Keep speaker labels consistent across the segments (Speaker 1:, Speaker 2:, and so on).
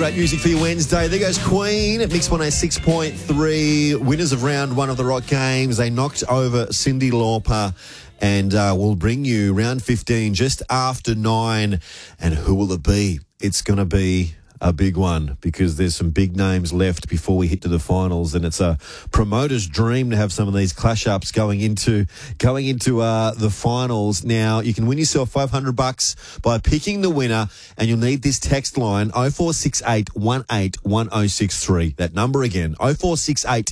Speaker 1: great music for your Wednesday. There goes Queen at Mix 106.3. Winners of round one of the Rock Games. They knocked over Cyndi Lauper. And we'll bring you round 15 just after 9. And who will it be? It's going to be a big one because there's some big names left before we hit to the finals, and it's a promoter's dream to have some of these clash-ups going into the finals. Now, you can win yourself $500 by picking the winner, and you'll need this text line 0468 181063. That number again, 0468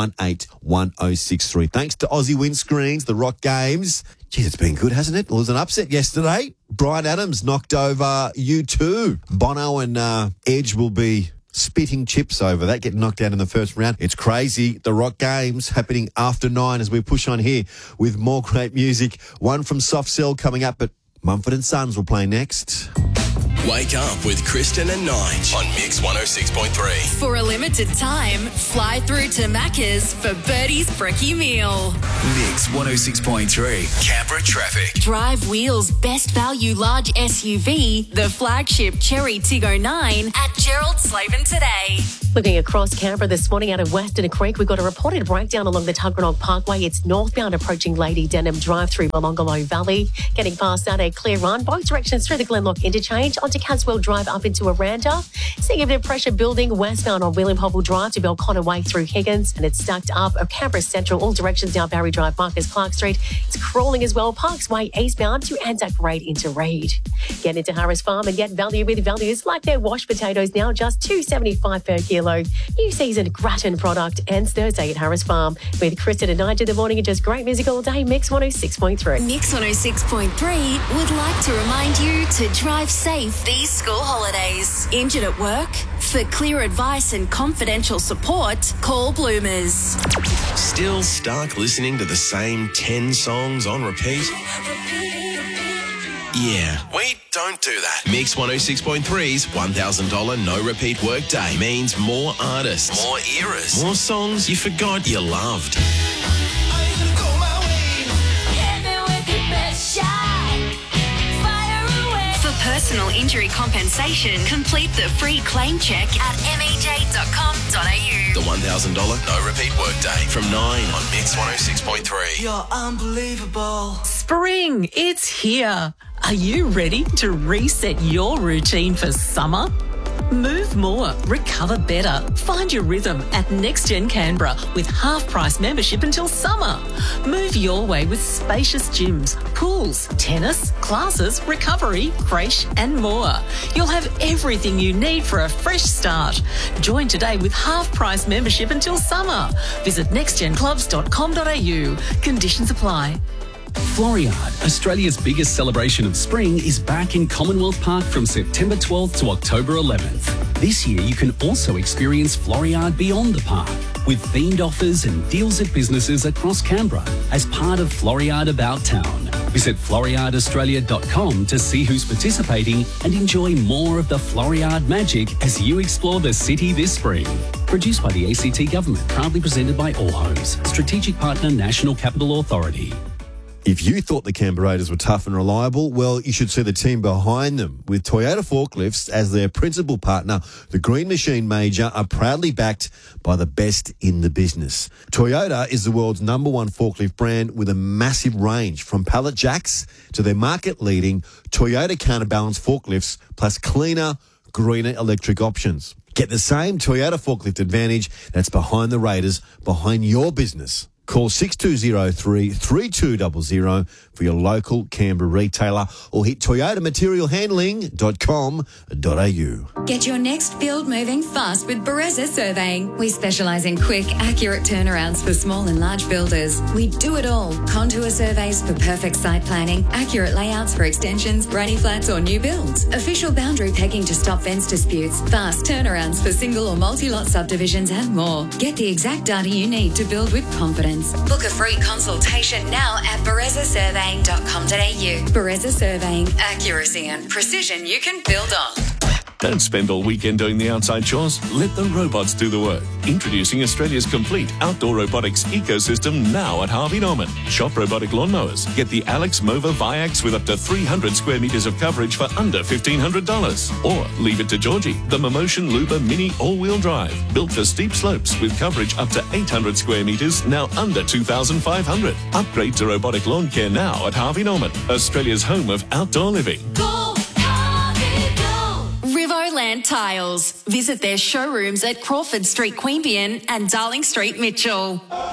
Speaker 1: 181063. Thanks to Aussie Windscreens, the Rock Games. Geez, it's been good, hasn't it? Well, it was an upset yesterday. Bryan Adams knocked over U2. Bono and Edge will be spitting chips over that, getting knocked out in the first round. It's crazy. The Rock Games happening after 9 as we push on here with more great music. One from Soft Cell coming up, but Mumford & Sons will play next.
Speaker 2: Wake up with Kristen and Nige on Mix 106.3.
Speaker 3: For a limited time, fly through to Macca's for Birdie's Brekkie Meal.
Speaker 2: Mix 106.3. Canberra traffic.
Speaker 3: Drive Wheels' best value large SUV, the flagship Cherry Tiggo 9 at Gerald Slavin today.
Speaker 4: Looking across Canberra this morning out of Western Creek, we've got a reported breakdown along the Tuggeranong Parkway. It's northbound approaching Lady Denham Drive through Molonglo Valley. Getting past that, a clear run both directions through the Glenlock Interchange onto Caswell Drive up into Aranda. Seeing a bit of pressure building westbound on William Hobble Drive to Belconnor Way through Higgins, and it's stacked up of Canberra Central all directions down Barry Drive, Marcus Clark Street. It's crawling as well, Parks Way eastbound to Anzac Parade into Reid. Get into Harris Farm and get value with values like their washed potatoes now just $2.75 per kilo. New seasoned gratin product ends Thursday at Harris Farm. With Kristen and Nige in the morning and just great music all day. Mix 106.3.
Speaker 3: Mix 106.3 would like to remind you to drive safe these school holidays. Injured at work? For clear advice and confidential support, call Bloomers.
Speaker 2: Still stuck listening to the same 10 songs on repeat? Yeah, we don't do that. Mix 106.3's $1,000 no repeat workday means more artists, more eras, more songs you forgot you loved.
Speaker 3: For personal injury compensation, complete the free claim check at mej.com.au.
Speaker 2: The $1,000 no repeat workday from 9 on Mix 106.3.
Speaker 5: You're unbelievable.
Speaker 6: Spring, it's here. Are you ready to reset your routine for summer? Move more, recover better. Find your rhythm at NextGen Canberra with half-price membership until summer. Move your way with spacious gyms, pools, tennis, classes, recovery, creche and more. You'll have everything you need for a fresh start. Join today with half-price membership until summer. Visit nextgenclubs.com.au. Conditions apply.
Speaker 7: Floriade, Australia's biggest celebration of spring, is back in Commonwealth Park from September 12th to October 11th. This year, you can also experience Floriade beyond the park, with themed offers and deals at businesses across Canberra as part of Floriade About Town. Visit floriadeaustralia.com to see who's participating and enjoy more of the Floriade magic as you explore the city this spring. Produced by the ACT Government, proudly presented by All Homes, strategic partner National Capital Authority.
Speaker 1: If you thought the Canberra Raiders were tough and reliable, well, you should see the team behind them. With Toyota Forklifts as their principal partner, the Green Machine Major are proudly backed by the best in the business. Toyota is the world's #1 forklift brand with a massive range, from pallet jacks to their market-leading Toyota counterbalance forklifts, plus cleaner, greener electric options. Get the same Toyota forklift advantage that's behind the Raiders, behind your business. Call 6203-3200 for your local Canberra retailer or hit toyotamaterialhandling.com.au.
Speaker 8: Get your next build moving fast with Bereza Surveying. We specialise in quick, accurate turnarounds for small and large builders. We do it all. Contour surveys for perfect site planning, accurate layouts for extensions, granny flats or new builds, official boundary pegging to stop fence disputes, fast turnarounds for single or multi-lot subdivisions and more. Get the exact data you need to build with confidence. Book a free consultation now at berezasurveying.com.au. Bereza Surveying, accuracy and precision you can build on.
Speaker 9: Don't spend all weekend doing the outside chores. Let the robots do the work. Introducing Australia's complete outdoor robotics ecosystem now at Harvey Norman. Shop robotic lawnmowers. Get the Alex Mova Viax with up to 300 square metres of coverage for under $1,500. Or leave it to Georgie, the Momotion Luba Mini all-wheel drive. Built for steep slopes with coverage up to 800 square metres, now under $2,500. Upgrade to robotic lawn care now at Harvey Norman, Australia's home of outdoor living.
Speaker 3: Go, Harvey, go! Rivoland Tiles. Visit their showrooms at Crawford Street, Queanbeyan and Darling Street, Mitchell.